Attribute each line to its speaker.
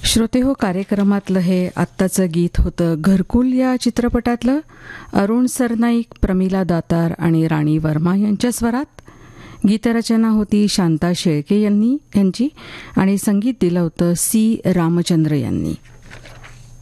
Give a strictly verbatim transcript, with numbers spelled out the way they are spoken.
Speaker 1: श्रोते हो, कार्यक्रमातलं हे आत्ताचं गीत होतं घरकुल या चित्रपटातलं. अरुण सरनाईक, प्रमिला दातार आणि राणी वर्मा यांच्या स्वरात. गीतरचना होती शांता शेळके यांनी यांची आणि संगीत दिलं होतं सी रामचंद्र यांनी.